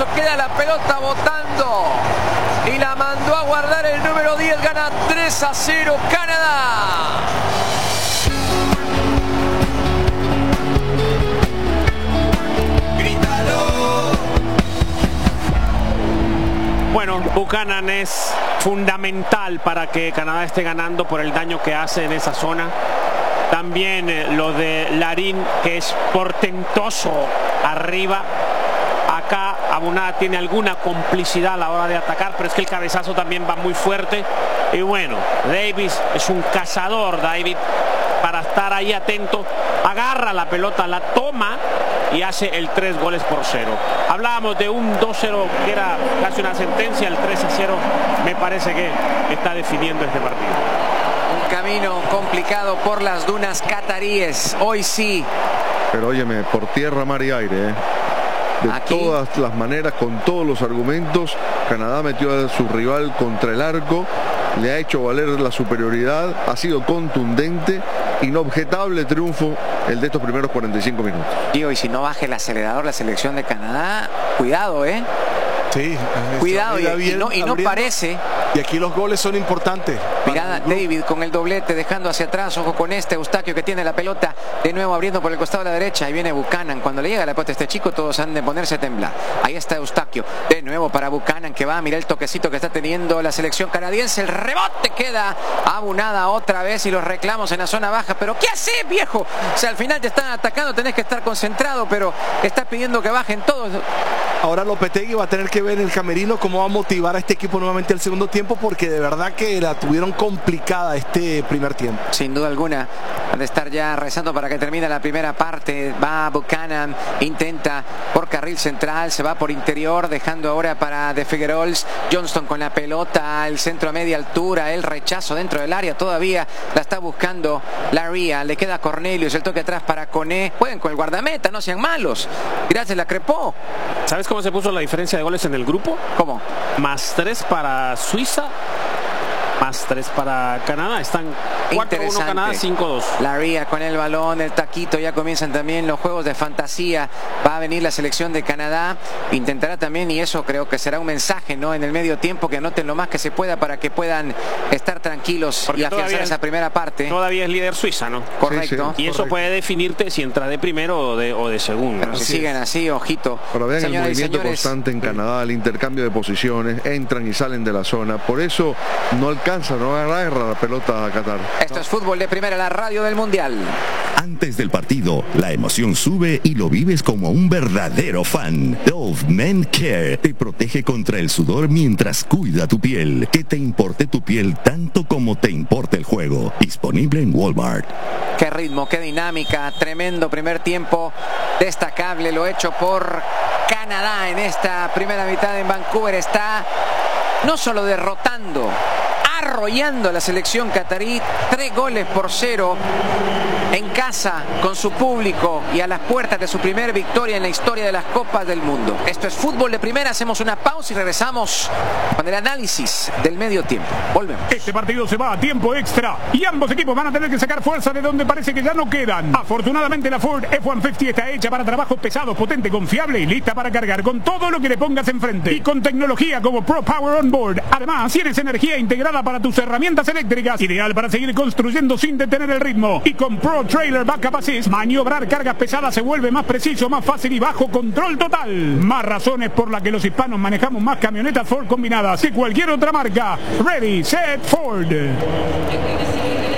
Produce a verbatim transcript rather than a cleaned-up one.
cabezazo, queda la pelota botando y la mandó a guardar el número diez. Gana tres a cero Canadá. Bueno, Buchanan es fundamental para que Canadá esté ganando por el daño que hace en esa zona. También eh, lo de Larin, que es portentoso arriba. Acá Abunada tiene alguna complicidad a la hora de atacar, pero es que el cabezazo también va muy fuerte. Y bueno, Davis es un cazador, David, para estar ahí atento. Agarra la pelota, la toma y hace el tres goles por cero. Hablábamos de un dos cero que era casi una sentencia, el tres a cero me parece que está definiendo este partido. Un camino complicado por las dunas cataríes, hoy sí. Pero óyeme, por tierra, mar y aire, ¿eh? De Aquí. todas las maneras, con todos los argumentos, Canadá metió a su rival contra el arco, le ha hecho valer la superioridad, ha sido contundente, inobjetable triunfo el de estos primeros cuarenta y cinco minutos. Tío, y si no baja el acelerador la selección de Canadá, cuidado, ¿eh? Sí, cuidado, y, bien, y no, y no parece. Y aquí los goles son importantes. Mirada, David con el doblete, dejando hacia atrás, ojo con este Eustaquio que tiene la pelota, de nuevo abriendo por el costado de la derecha, ahí viene Buchanan. Cuando le llega la pelota a este chico, todos han de ponerse a temblar. Ahí está Eustaquio, de nuevo para Buchanan, que va, mira el toquecito que está teniendo la selección canadiense, el rebote queda Abunada otra vez y los reclamos en la zona baja. Pero ¿qué haces, viejo? O sea, al final te están atacando, tenés que estar concentrado, pero está pidiendo que bajen todos. Ahora Lopetegui va a tener que ver en el camerino cómo va a motivar a este equipo nuevamente al segundo tiempo, porque de verdad que la tuvieron complicada este primer tiempo. Sin duda alguna, han de estar ya rezando para que termine la primera parte. Va Buchanan, intenta por carril central, se va por interior, dejando ahora para De Figueroles. Johnston con la pelota al centro a media altura, el rechazo dentro del área, todavía la está buscando Laria, le queda Cornelius, el toque atrás para Koné. Jueguen con el guardameta, no sean malos. Gracias, la crepó. ¿Sabes cómo se puso la diferencia de goles en el grupo? ¿Cómo? Más tres para Suiza, más tres para Canadá. Están cuatro uno Canadá, cinco dos. Laria con el balón, el taquito, ya comienzan también los juegos de fantasía. Va a venir la selección de Canadá, intentará también, y eso creo que será un mensaje, ¿no? En el medio tiempo, que anoten lo más que se pueda para que puedan estar tranquilos. Porque y afianzar esa primera parte. Todavía es líder Suiza, ¿no? Correcto. Sí, sí, y eso correcto. Puede definirte si entras de primero o de, o de segundo. Pero si así siguen es. así, ojito. Pero vean el movimiento señores, constante en Canadá, el intercambio de posiciones, entran y salen de la zona. Por eso no alcanza, no agarra la pelota a Qatar. Esto es Fútbol de Primera, la radio del Mundial. Antes del partido, la emoción sube y lo vives como un verdadero fan. Dove Men Care te protege contra el sudor mientras cuida tu piel. Que te importe tu piel tanto como te importa el juego. Disponible en Walmart. Qué ritmo, qué dinámica, tremendo primer tiempo, destacable lo hecho por Canadá en esta primera mitad en Vancouver. Está no solo derrotando, arrollando a la selección catarí, tres goles por cero en casa con su público y a las puertas de su primer victoria en la historia de las Copas del Mundo. Esto es Fútbol de Primera, hacemos una pausa y regresamos con el análisis del medio tiempo. Volvemos. Este partido se va a tiempo extra y ambos equipos van a tener que sacar fuerza de donde parece que ya no quedan. Afortunadamente la Ford F ciento cincuenta está hecha para trabajos pesados, potente, confiable y lista para cargar con todo lo que le pongas enfrente. Y con tecnología como Pro Power On Board. Además, tienes energía integrada para tus herramientas eléctricas, ideal para seguir construyendo sin detener el ritmo. Y con Pro Trailer Backup Assist, maniobrar cargas pesadas se vuelve más preciso, más fácil y bajo control total. Más razones por las que los hispanos manejamos más camionetas Ford combinadas que cualquier otra marca. Ready, set, Ford.